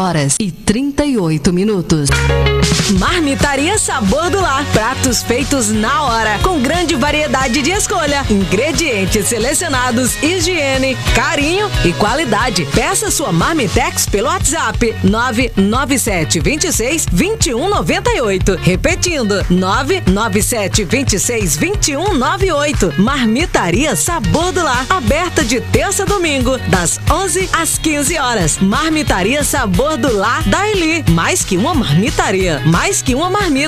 11h38. Marmitaria Sabor do Lar. Pratos feitos na hora, com grande variedade de escolha, ingredientes selecionados, higiene, carinho e qualidade. Peça sua Marmitex pelo WhatsApp 997 26 21 98. Repetindo, 997 26 21 98. Marmitaria Sabor do Lar. Aberta de terça a domingo, das 11 às 15 horas. Marmitaria Sabor do Lar da Eli. Mais que uma marmitaria, mais que uma marmita.